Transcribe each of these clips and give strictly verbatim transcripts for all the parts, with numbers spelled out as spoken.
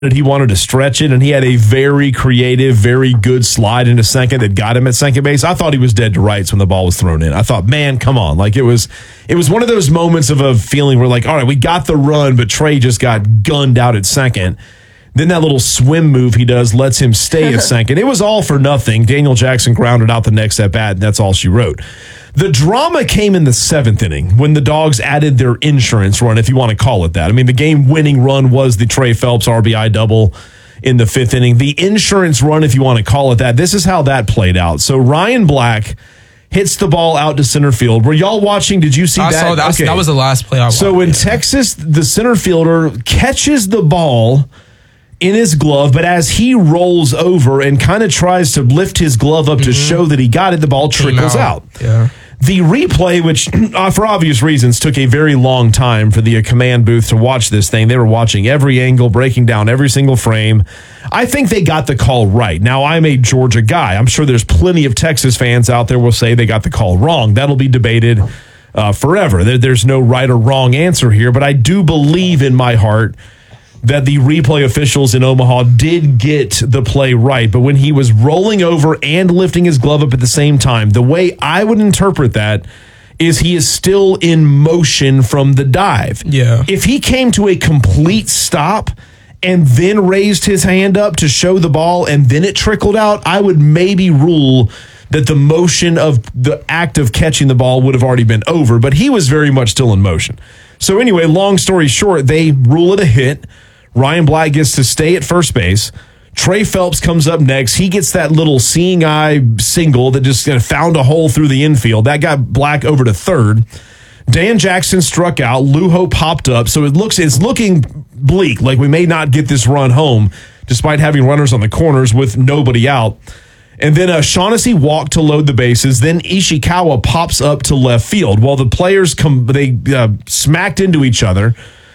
he wanted to stretch it, and he had a very creative, very good slide into second that got him at second base. I thought he was dead to rights when the ball was thrown in. I thought, man, come on. Like it was it was one of those moments of a feeling where like, all right, we got the run, but Trey just got gunned out at second. Then that little swim move he does lets him stay at second. It was all for nothing. Daniel Jackson grounded out the next at bat, and that's all she wrote. The drama came in the seventh inning when the Dogs added their insurance run, if you want to call it that. I mean, the game-winning run was the Trey Phelps R B I double in the fifth inning. The insurance run, if you want to call it that, this is how that played out. So Ryan Black hits the ball out to center field. Were y'all watching? Did you see I that? Saw that. Okay. That was the last play I watched. So in yeah. Texas, the center fielder catches the ball in his glove, but as he rolls over and kind of tries to lift his glove up mm-hmm. to show that he got it, the ball trickles out. out. Yeah. The replay, which uh, for obvious reasons took a very long time for the uh, command booth to watch this thing. They were watching every angle, breaking down every single frame. I think they got the call right. Now, I'm a Georgia guy. I'm sure there's plenty of Texas fans out there will say they got the call wrong. That'll be debated uh, forever. There, there's no right or wrong answer here, but I do believe in my heart that the replay officials in Omaha did get the play right. But when he was rolling over and lifting his glove up at the same time, the way I would interpret that is he is still in motion from the dive. Yeah. If he came to a complete stop and then raised his hand up to show the ball and then it trickled out, I would maybe rule that the motion of the act of catching the ball would have already been over. But he was very much still in motion. So anyway, long story short, they rule it a hit. Ryan Black gets to stay at first base. Trey Phelps comes up next. He gets that little seeing eye single that just found a hole through the infield. That got Black over to third. Dan Jackson struck out. Lujo popped up. So it looks it's looking bleak, like we may not get this run home, despite having runners on the corners with nobody out. And then uh, Shaughnessy walked to load the bases. Then Ishikawa pops up to left field. While the players come, they uh, smacked into each other.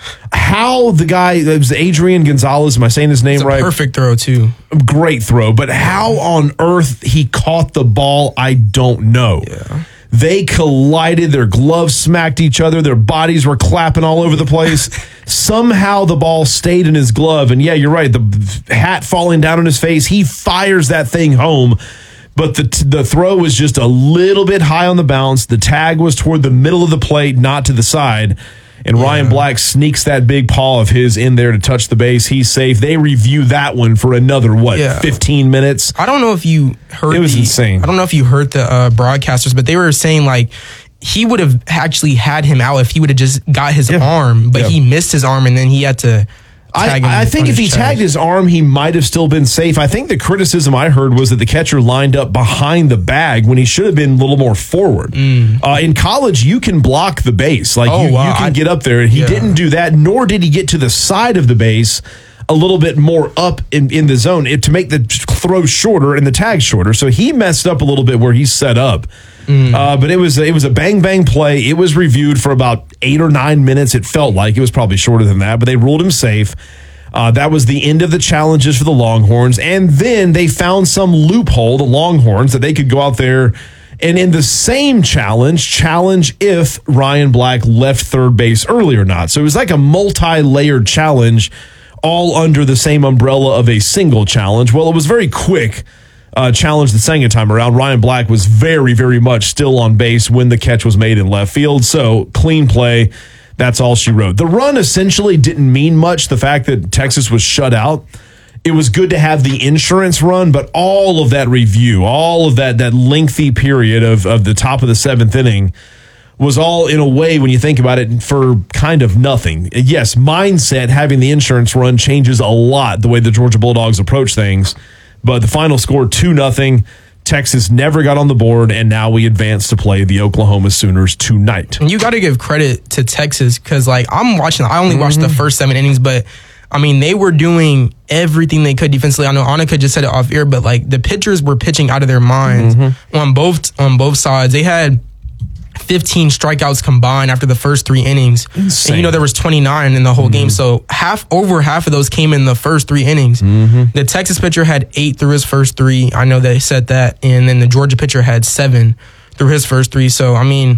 How the guy, it was Adrian Gonzalez, am I saying his name it's a right? Perfect throw, too. Great throw. But how on earth he caught the ball, I don't know. Yeah. They collided. Their gloves smacked each other. Their bodies were clapping all over the place. Somehow the ball stayed in his glove. And yeah, you're right. The hat falling down on his face. He fires that thing home. But the the throw was just a little bit high on the bounce. The tag was toward the middle of the plate, not to the side. And yeah. Ryan Black sneaks that big paw of his in there to touch the base. He's safe. They review that one for another, what, yeah. fifteen minutes? I don't know if you heard It was the, insane. I don't know if you heard the uh, broadcasters, but they were saying, like, he would have actually had him out if he would have just got his yeah. arm, but yeah. he missed his arm, and then he had to tag him. I, I think if he chest. tagged his arm, he might have still been safe. I think the criticism I heard was that the catcher lined up behind the bag when he should have been a little more forward. Mm. Uh, in college, you can block the base. Like, oh, you, wow. you can I, get up there. He yeah. didn't do that, nor did he get to the side of the base a little bit more up in, in the zone it, to make the throw shorter and the tag shorter. So he messed up a little bit where he's set up. Mm. Uh, but it was it was a bang bang play. It was reviewed for about eight or nine minutes. It felt like it was probably shorter than that, but they ruled him safe. Uh, that was the end of the challenges for the Longhorns, and then they found some loophole, the Longhorns, that they could go out there and in the same challenge, challenge if Ryan Black left third base early or not. So it was like a multi-layered challenge, all under the same umbrella of a single challenge. Well, it was very quick. Uh, challenge the second time around. Ryan Black was very, very much still on base when the catch was made in left field. So clean play. That's all she wrote. The run essentially didn't mean much. The fact that Texas was shut out. It was good to have the insurance run, but all of that review, all of that that lengthy period of, of the top of the seventh inning was all, in a way, when you think about it, for kind of nothing. Yes, mindset, having the insurance run changes a lot the way the Georgia Bulldogs approach things. But the final score, two nothing. Texas never got on the board, and now we advance to play the Oklahoma Sooners tonight. And you got to give credit to Texas because, like, I'm watching, I only mm-hmm. watched the first seven innings, but, I mean, they were doing everything they could defensively. I know Annika just said it off air, but, like, the pitchers were pitching out of their minds mm-hmm. on both on both sides. They had fifteen strikeouts combined after the first three innings. Insane. And, you know, there was twenty-nine in the whole mm-hmm. game. So half over half of those came in the first three innings. Mm-hmm. The Texas pitcher had eight through his first three. I know they said that. And then the Georgia pitcher had seven through his first three. So, I mean,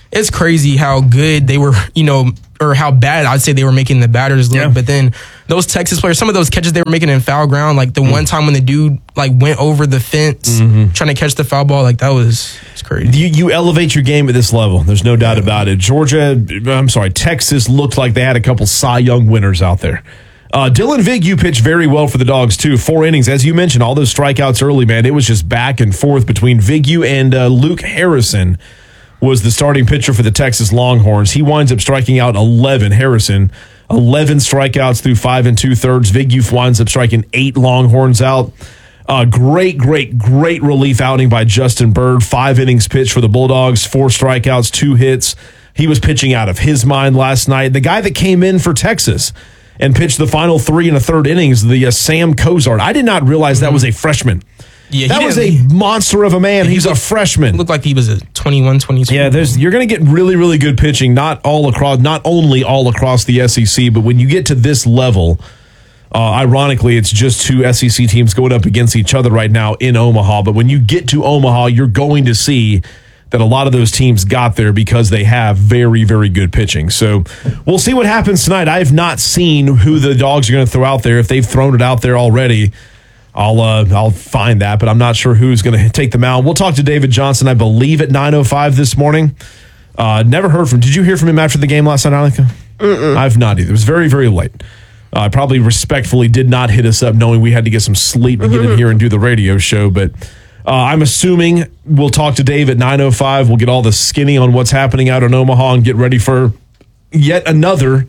it's crazy how good they were, you know, or how bad I'd say they were making the batters look. Yeah. But then those Texas players, some of those catches they were making in foul ground, like the mm. one time when the dude like went over the fence mm-hmm. trying to catch the foul ball, like that was it's crazy. You, you elevate your game at this level. There's no doubt about it. Georgia, I'm sorry, Texas looked like they had a couple Cy Young winners out there. Uh, Dylan Vigneault pitched very well for the Dogs, too. Four innings. As you mentioned, all those strikeouts early, man. It was just back and forth between Vigneault and uh, Luke Harrison was the starting pitcher for the Texas Longhorns. He winds up striking out eleven. Harrison, eleven strikeouts through five and two-thirds. Vigneault winds up striking eight Longhorns out. Uh, great, great, great relief outing by Justin Bird. Five innings pitched for the Bulldogs. Four strikeouts, two hits. He was pitching out of his mind last night. The guy that came in for Texas and pitched the final three and a third innings, the uh, Sam Cozart. I did not realize that was a freshman. Yeah, that was a monster of a man. He's looked, a freshman. Looked like he was a twenty-one, twenty-two. Yeah, there's you're going to get really, really good pitching, not all across, not only all across the S E C, but when you get to this level, uh, ironically, it's just two S E C teams going up against each other right now in Omaha. But when you get to Omaha, you're going to see that a lot of those teams got there because they have very, very good pitching. So we'll see what happens tonight. I have not seen who the Dogs are going to throw out there. If they've thrown it out there already, I'll uh, I'll find that, but I'm not sure who's going to take the mound. We'll talk to David Johnson, I believe, at nine oh five this morning. Uh, never heard from him. Did you hear from him after the game last night, Annika? Mm-mm. I've not either. It was very, very late. I uh, probably respectfully did not hit us up knowing we had to get some sleep to get in here and do the radio show, but uh, I'm assuming we'll talk to Dave at nine oh five. We'll get all the skinny on what's happening out in Omaha and get ready for yet another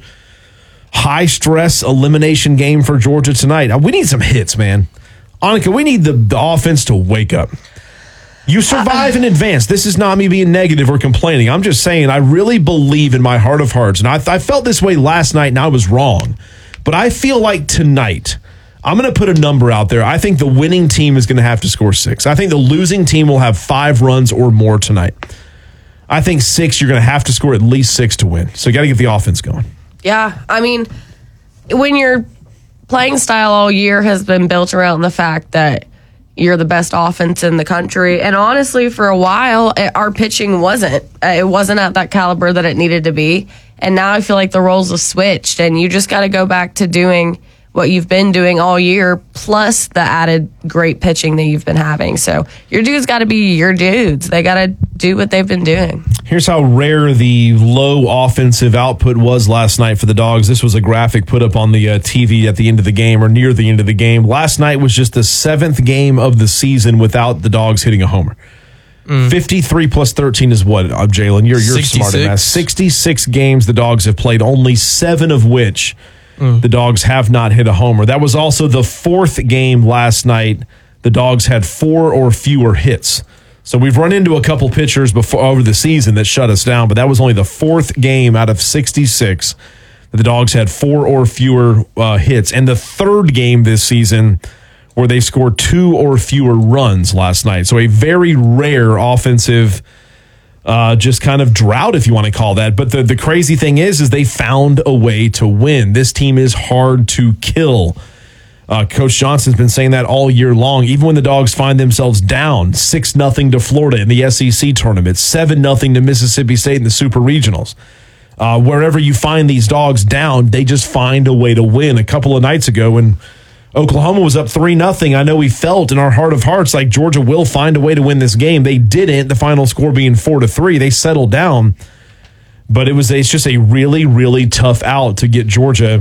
high-stress elimination game for Georgia tonight. Uh, we need some hits, man. Annika, we need the, the offense to wake up. You survive in advance. This is not me being negative or complaining. I'm just saying I really believe in my heart of hearts, and I, I felt this way last night, and I was wrong. But I feel like tonight, I'm going to put a number out there. I think the winning team is going to have to score six. I think the losing team will have five runs or more tonight. I think six, you're going to have to score at least six to win. So you got to get the offense going. Yeah, I mean, when your playing style all year has been built around the fact that you're the best offense in the country, and honestly, for a while, it, our pitching wasn't. It wasn't at that caliber that it needed to be, and now I feel like the roles have switched, and you just got to go back to doing what you've been doing all year, plus the added great pitching that you've been having. So your dudes got to be your dudes. They got to do what they've been doing. Here's how rare the low offensive output was last night for the Dogs. This was a graphic put up on the uh, T V at the end of the game or near the end of the game. Last night was just the seventh game of the season without the Dogs hitting a homer. Mm. fifty-three plus thirteen is what, uh, Jalen? You're, you're smart in that. sixty-six games the Dogs have played, only seven of which Mm. the Dogs have not hit a homer. That was also the fourth game last night. The Dogs had four or fewer hits. So we've run into a couple pitchers before over the season that shut us down, but that was only the fourth game out of sixty-six that the Dogs had four or fewer uh, hits. And the third game this season where they scored two or fewer runs last night. So a very rare offensive Uh, just kind of drought, if you want to call that. But the, the crazy thing is, is they found a way to win. This team is hard to kill. Uh, Coach Johnson's been saying that all year long. Even when the Dogs find themselves down six nothing to Florida in the S E C tournament, seven nothing to Mississippi State in the Super Regionals. Uh, wherever you find these Dogs down, they just find a way to win. A couple of nights ago when Oklahoma was up three nothing. I know we felt in our heart of hearts like Georgia will find a way to win this game. They didn't, the final score being four to three. They settled down. But it was it's just a really, really tough out to get Georgia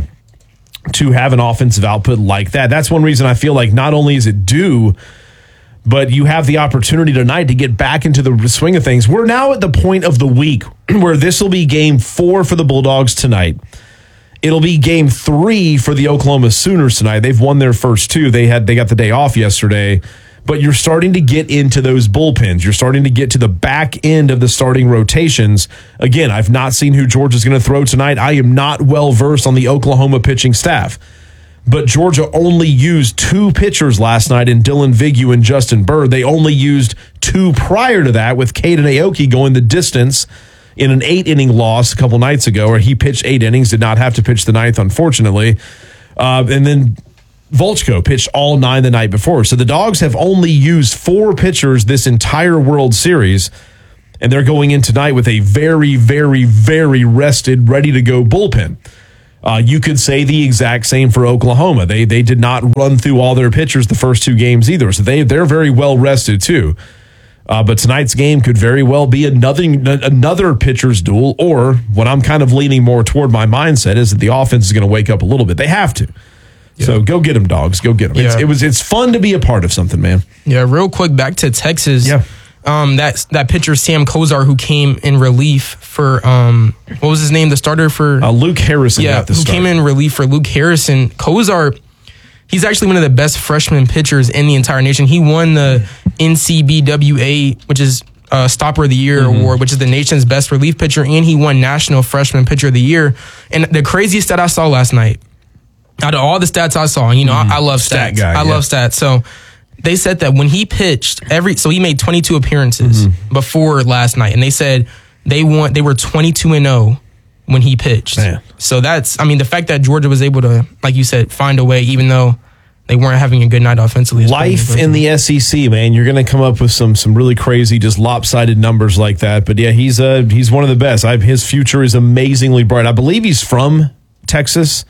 to have an offensive output like that. That's one reason I feel like not only is it due, but you have the opportunity tonight to get back into the swing of things. We're now at the point of the week where this will be game four for the Bulldogs tonight. It'll be game three for the Oklahoma Sooners tonight. They've won their first two. They had they got the day off yesterday. But you're starting to get into those bullpens. You're starting to get to the back end of the starting rotations. Again, I've not seen who Georgia's going to throw tonight. I am not well-versed on the Oklahoma pitching staff. But Georgia only used two pitchers last night in Dylan Vigneault and Justin Bird. They only used two prior to that with Caden Aoki going the distance in an eight-inning loss a couple nights ago, where he pitched eight innings, did not have to pitch the ninth, unfortunately. Uh, and then Volchko pitched all nine the night before. So the Dogs have only used four pitchers this entire World Series, And they're going in tonight with a very, very, very rested, ready to go bullpen. Uh, you could say the exact same for Oklahoma. They they did not run through all their pitchers the first two games either, so they they're very well rested too. Uh, but tonight's game could very well be another another pitcher's duel, or what I'm kind of leaning more toward my mindset is that the offense is going to wake up a little bit. They have to. Yeah. So go get them, dogs. Go get them. Yeah. It's, it was it's fun to be a part of something, man. Yeah. Real quick, back to Texas. Yeah. Um, that that pitcher Sam Kozar, who came in relief for um, what was his name? The starter for uh, Luke Harrison. Yeah, got the who start. came in relief for Luke Harrison. Kozar, he's actually one of the best freshman pitchers in the entire nation. He won the N C B W A, which is uh, Stopper of the Year mm-hmm. award, which is the nation's best relief pitcher, and he won National Freshman Pitcher of the Year. And the craziest stat I saw last night, out of all the stats I saw, you know, mm-hmm. I, I love Stat stats. guy, I yeah. love stats. So. They said that when he pitched every, so he made twenty-two appearances mm-hmm. before last night, and they said they want they were twenty-two and oh when he pitched. Man. So that's, I mean, the fact that Georgia was able to, like you said, find a way, even though they weren't having a good night offensively. Life in the S E C, man. You're going to come up with some some really crazy, just lopsided numbers like that. But yeah, he's uh he's one of the best. I, his future is amazingly bright. I believe he's from Texas.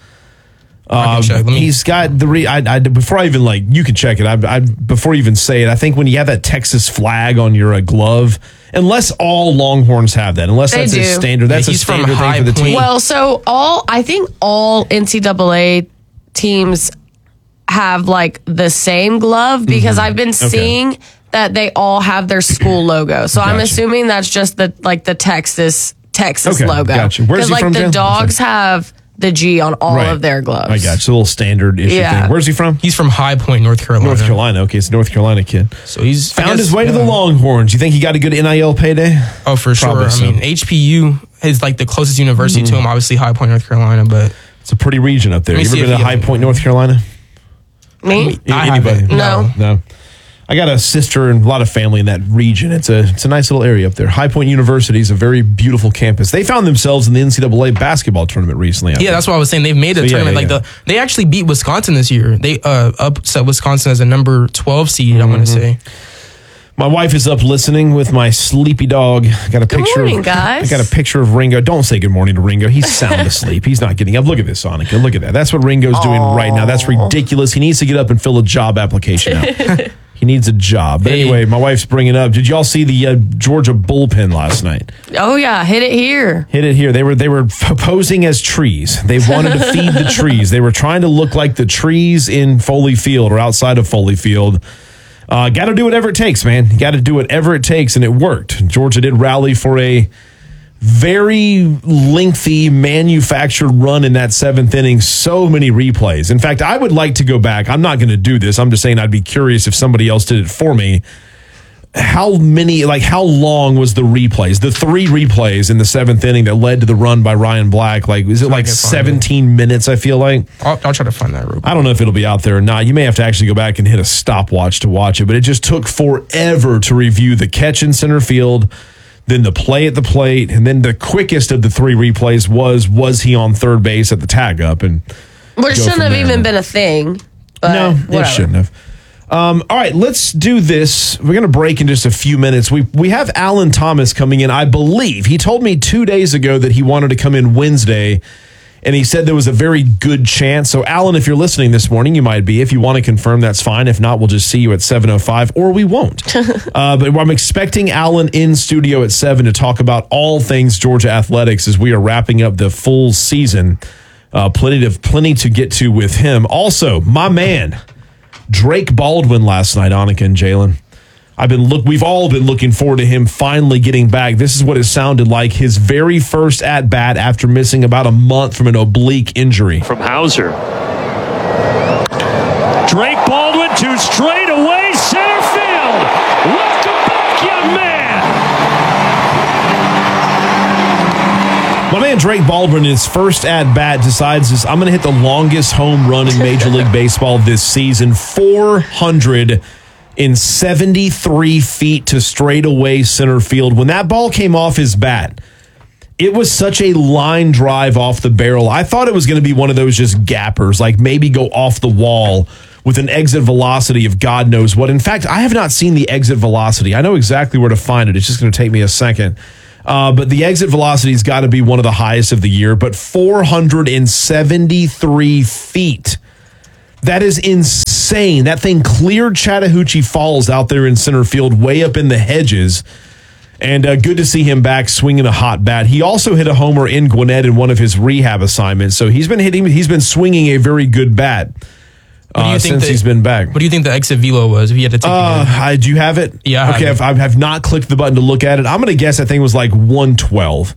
Um, he's got the re- I, I, before I even like you can check it. I, I before I even say it, I think when you have that Texas flag on your uh, glove, unless all Longhorns have that, unless They that's do. a standard, that's Yeah, a he's from standard thing High for the Point. team. Well, so all I think all N C double A teams have like the same glove because I've been seeing that they all have their school logo. So I'm Gotcha. assuming that's just the like the Texas Texas Okay, logo. gotcha. Where's Because he like from, the Jen? dogs have the G on all Right. of their gloves. I got you. It's a little standard issue Yeah. thing. Where's he from? He's from High Point, North Carolina. North Carolina. Okay, it's a North Carolina kid. So he's I Found guess- his way to the yeah. Longhorns. You think he got a good N I L payday? Oh, for sure. Probably I so. mean, H P U is like the closest university to him. Obviously, High Point, North Carolina, but It's a pretty region up there. Let You me ever see been if to he- High Point, North Carolina? Me? I Anybody? haven't. No. No. I got a sister and a lot of family in that region. It's a it's a nice little area up there. High Point University is a very beautiful campus. They found themselves in the N C double A basketball tournament recently. I Yeah, think. that's what I was saying. They've made a So, yeah, tournament yeah, like the they actually beat Wisconsin this year. They uh upset Wisconsin as a number twelve seed. I want to say. My wife is up listening with my sleepy dog. I got a Good picture. morning, of, guys. I got a picture of Ringo. Don't say good morning to Ringo. He's sound asleep. He's not getting up. Look at this, Sonica. Look at that. That's what Ringo's doing right now. That's ridiculous. He needs to get up and fill a job application out. He needs a job. But Hey. anyway, my wife's bringing up. Did y'all see the uh, Georgia bullpen last night? Oh yeah, hit it here. Hit it here. They were they were f- posing as trees. They wanted to feed the trees. They were trying to look like the trees in Foley Field or outside of Foley Field. Uh, got to do whatever it takes, man. Got to do whatever it takes, and it worked. Georgia did rally for a very lengthy manufactured run in that seventh inning. So many replays. In fact, I would like to go back. I'm not going to do this. I'm just saying I'd be curious if somebody else did it for me. How many, like how long was the replays? The three replays in the seventh inning that led to the run by Ryan Black. Like, is it like can find seventeen minutes, I feel like? I'll, I'll try to find that real quick. I don't know if it'll be out there or not. You may have to actually go back and hit a stopwatch to watch it, but it just took forever to review the catch in center field, then the play at the plate, and then the quickest of the three replays was, was he on third base at the tag up? And Which Go shouldn't from have there. even been a thing. But no, whatever. it shouldn't have. Um, all right, let's do this. We're going to break in just a few minutes. We we have Alan Thomas coming in, I believe. He told me two days ago that he wanted to come in Wednesday, and he said there was a very good chance. So, Alan, if you're listening this morning, you might be. If you want to confirm, that's fine. If not, we'll just see you at seven oh five, or we won't. uh, but I'm expecting Alan in studio at seven to talk about all things Georgia athletics as we are wrapping up the full season. Uh, plenty to, plenty to get to with him. Also, my man, Drake Baldwin last night, Annika and Jalen. I've been look. We've all been looking forward to him finally getting back. This is what it sounded like his very first at bat after missing about a month from an oblique injury. From Hauser. Drake Baldwin to straightaway center field. Welcome back, young man. My man Drake Baldwin, in his first at bat, decides this, I'm going to hit the longest home run in Major League Baseball this season, four hundred seventy-three feet to straightaway center field. When that ball came off his bat, it was such a line drive off the barrel. I thought it was going to be one of those just gappers, like maybe go off the wall with an exit velocity of God knows what. In fact, I have not seen the exit velocity. I know exactly where to find it. It's just going to take me a second. Uh, but the exit velocity's got to be one of the highest of the year, but four hundred seventy-three feet. That is insane. That thing cleared Chattahoochee Falls out there in center field, way up in the hedges. And uh, good to see him back swinging a hot bat. He also hit a homer in Gwinnett in one of his rehab assignments. So he's been hitting. He's been swinging a very good bat uh, since the, he's been back. What do you think the exit velo was? If you had to take uh, I, do you have it? Yeah. Okay. I have, I have not clicked the button to look at it. I'm going to guess that thing was like one twelve.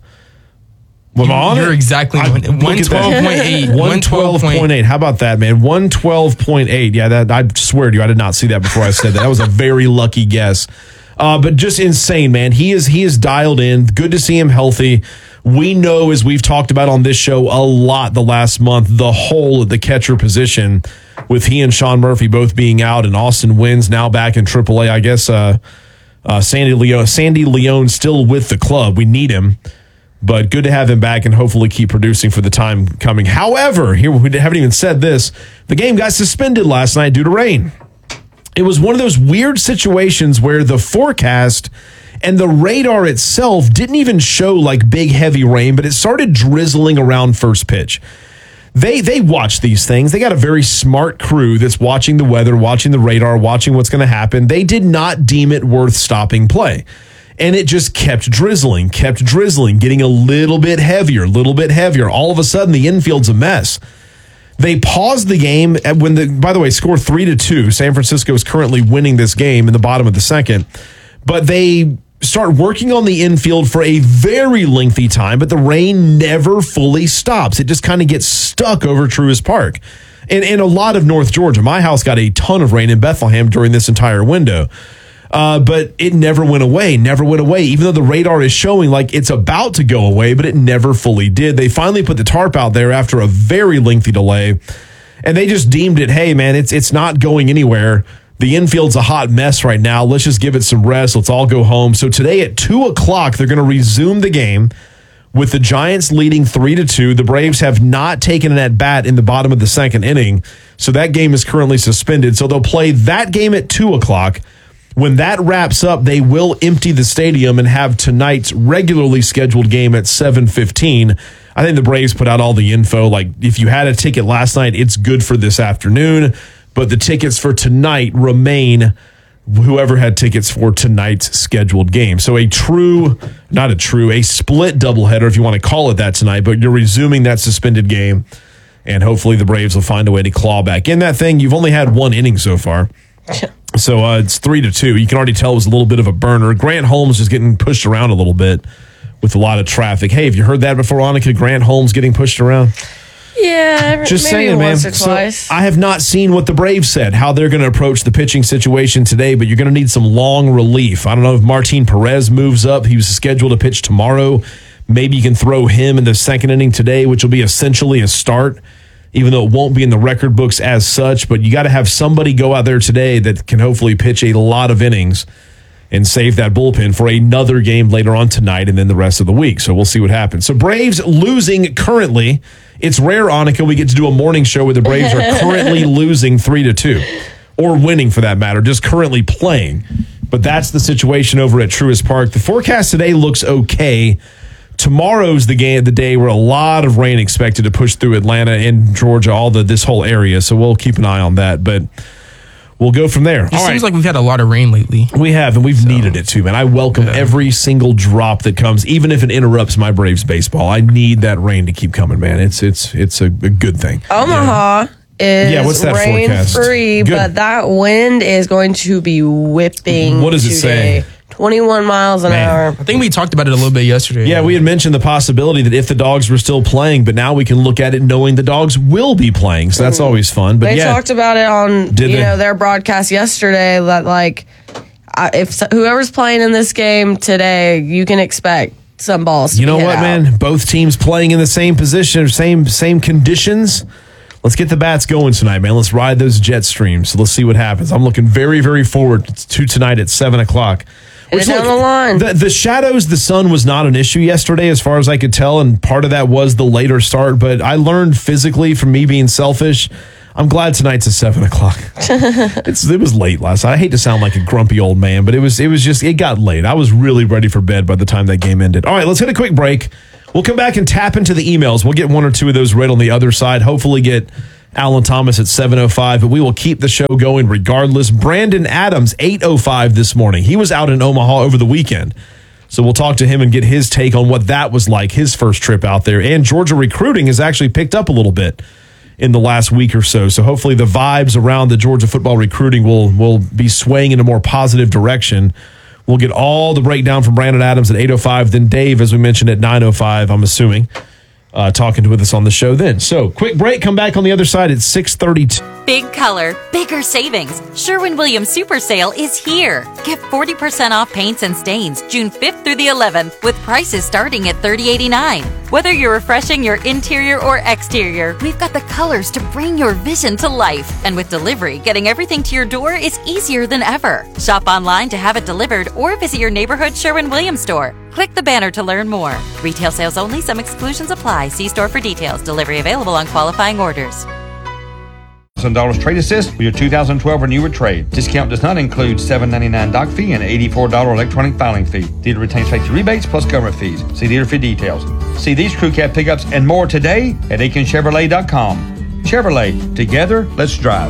You, you're exactly one twelve point eight. one twelve point eight. How about that, man? one twelve point eight. Yeah, that I swear to you, I did not see that before I said that. That was a very lucky guess. Uh, but just insane, man. He is he is dialed in. Good to see him healthy. We know, as we've talked about on this show a lot the last month, the hole at the catcher position with he and Sean Murphy both being out and Austin Wynn's now back in triple A. I guess uh, uh, Sandy Leone, Sandy Leone still with the club. We need him. But good to have him back and hopefully keep producing for the time coming. However, here we haven't even said this. The game got suspended last night due to rain. It was one of those weird situations where the forecast and the radar itself didn't even show like big, heavy rain, but it started drizzling around first pitch. They they watch these things. They got a very smart crew that's watching the weather, watching the radar, watching what's going to happen. They did not deem it worth stopping play. And it just kept drizzling, kept drizzling, getting a little bit heavier, a little bit heavier. All of a sudden, the infield's a mess. They paused the game at when the, by the way, score three to two. San Francisco is currently winning this game in the bottom of the second. But they start working on the infield for a very lengthy time, but the rain never fully stops. It just kind of gets stuck over Truist Park. And in a lot of North Georgia, my house got a ton of rain in Bethlehem during this entire window. Uh, but it never went away, never went away, even though the radar is showing like it's about to go away, but it never fully did. They finally put the tarp out there after a very lengthy delay, and they just deemed it, hey, man, it's it's not going anywhere. The infield's a hot mess right now. Let's just give it some rest. Let's all go home. So today at two o'clock, they're going to resume the game with the Giants leading three to two. The Braves have not taken an at-bat in the bottom of the second inning, so that game is currently suspended. So they'll play that game at two o'clock. When that wraps up, they will empty the stadium and have tonight's regularly scheduled game at seven fifteen. I think the Braves put out all the info. Like, if you had a ticket last night, it's good for this afternoon. But the tickets for tonight remain whoever had tickets for tonight's scheduled game. So a true, not a true, a split doubleheader, if you want to call it that tonight. But you're resuming that suspended game. And hopefully the Braves will find a way to claw back in that thing. You've only had one inning so far. So uh, it's three to two. You can already tell it was a little bit of a burner. Grant Holmes is getting pushed around a little bit with a lot of traffic. Hey, have you heard that before, Annika? Grant Holmes getting pushed around? Yeah, just maybe saying, once man. or twice. So I have not seen what the Braves said, how they're going to approach the pitching situation today, but you're going to need some long relief. I don't know if Martin Perez moves up. He was scheduled to pitch tomorrow. Maybe you can throw him in the second inning today, which will be essentially a start, even though it won't be in the record books as such. But you got to have somebody go out there today that can hopefully pitch a lot of innings and save that bullpen for another game later on tonight and then the rest of the week. So we'll see what happens. So Braves losing currently. It's rare, Annika, we get to do a morning show where the Braves are currently losing three to two, or winning for that matter, just currently playing. But that's the situation over at Truist Park. The forecast today looks okay. Tomorrow's the game, the day where a lot of rain expected to push through Atlanta and Georgia, all the this whole area. So we'll keep an eye on that. But we'll go from there. It all seems right. like we've had a lot of rain lately. We have, and we've so, needed it too, man. I welcome yeah. every single drop that comes, even if it interrupts my Braves baseball. I need that rain to keep coming, man. It's it's it's a, a good thing. Omaha yeah. is yeah, what's that rain forecast? free, good. But that wind is going to be whipping. What does it today. say? twenty-one miles an Man. hour. I think we talked about it a little bit yesterday. Yeah, we had mentioned the possibility that if the Dogs were still playing, but now we can look at it knowing the Dogs will be playing. So that's always fun. But they yeah, talked about it on Did you they? know their broadcast yesterday that like uh, if so, whoever's playing in this game today, you can expect some balls to You know be hit what, out. man? Both teams playing in the same position, same same conditions. Let's get the bats going tonight, man. Let's ride those jet streams. Let's see what happens. I'm looking very, very forward to tonight at seven o'clock. Which, down look, the line. The, the shadows, the sun was not an issue yesterday as far as I could tell, and part of that was the later start. But I learned physically from me being selfish, I'm glad tonight's at seven o'clock. It's, it was late last night. I hate to sound like a grumpy old man, but it was it was just, it got late. I was really ready for bed by the time that game ended. All right, let's hit a quick break. We'll come back and tap into the emails. We'll get one or two of those right on the other side. Hopefully get Alan Thomas at seven oh five, but we will keep the show going regardless. Brandon Adams, eight oh five this morning. He was out in Omaha over the weekend. So we'll talk to him and get his take on what that was like, his first trip out there. And Georgia recruiting has actually picked up a little bit in the last week or so. So hopefully the vibes around the Georgia football recruiting will will be swaying in a more positive direction. We'll get all the breakdown from Brandon Adams at eight oh five. Then Dave, as we mentioned, at nine oh five, I'm assuming, uh, talking with us on the show then. So quick break. Come back on the other side at six thirty-two. Big color, bigger savings. Sherwin-Williams Super Sale is here. Get forty percent off paints and stains June fifth through the eleventh with prices starting at thirty eighty-nine. Whether you're refreshing your interior or exterior, we've got the colors to bring your vision to life. And with delivery, getting everything to your door is easier than ever. Shop online to have it delivered or visit your neighborhood Sherwin-Williams store. Click the banner to learn more. Retail sales only. Some exclusions apply. See store for details. Delivery available on qualifying orders. one thousand dollars trade assist with your two thousand twelve or newer trade. Discount does not include seven ninety-nine doc fee and eighty-four dollars electronic filing fee. Dealer retains factory rebates plus government fees. See dealer for details. See these crew cab pickups and more today at aiken chevrolet dot com. Chevrolet, together, let's drive.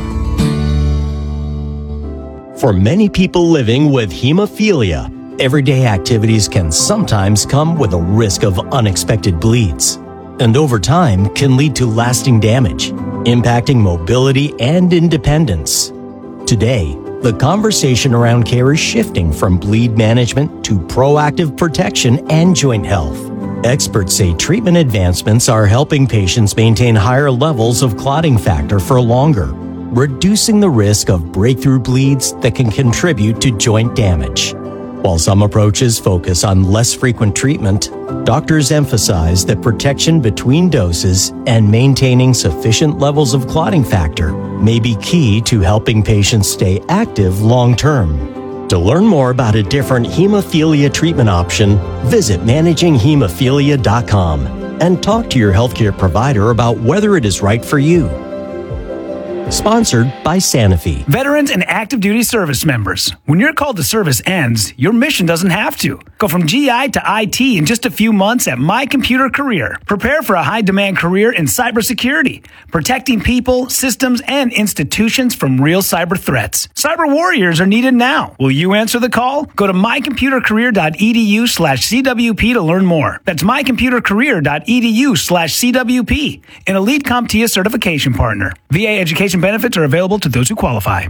For many people living with hemophilia, everyday activities can sometimes come with a risk of unexpected bleeds, and over time can lead to lasting damage, impacting mobility and independence. Today, the conversation around care is shifting from bleed management to proactive protection and joint health. Experts say treatment advancements are helping patients maintain higher levels of clotting factor for longer, reducing the risk of breakthrough bleeds that can contribute to joint damage. While some approaches focus on less frequent treatment, doctors emphasize that protection between doses and maintaining sufficient levels of clotting factor may be key to helping patients stay active long-term. To learn more about a different hemophilia treatment option, visit managing hemophilia dot com and talk to your healthcare provider about whether it is right for you. Sponsored by Sanofi. Veterans and active duty service members. When your call to service ends, your mission doesn't have to. Go from G I to I T in just a few months at My Computer Career. Prepare for a high-demand career in cybersecurity, protecting people, systems, and institutions from real cyber threats. Cyber warriors are needed now. Will you answer the call? Go to my computer career dot e d u slash c w p to learn more. That's my computer career dot e d u slash c w p, an elite CompTIA certification partner. V A education benefits are available to those who qualify.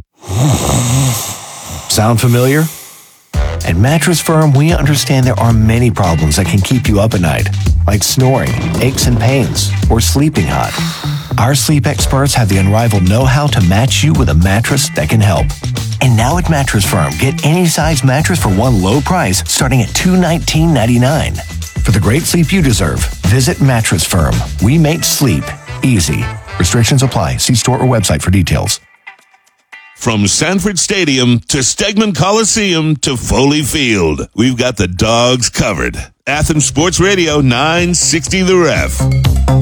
Sound familiar? At Mattress Firm, we understand there are many problems that can keep you up at night, like snoring, aches and pains, or sleeping hot. Our sleep experts have the unrivaled know-how to match you with a mattress that can help. And now at Mattress Firm, get any size mattress for one low price starting at two hundred nineteen dollars and ninety-nine cents. For the great sleep you deserve, visit Mattress Firm. We make sleep easy. Restrictions apply. See store or website for details. From Sanford Stadium to Stegman Coliseum to Foley Field, we've got the dogs covered. Athens Sports Radio nine sixty The Ref.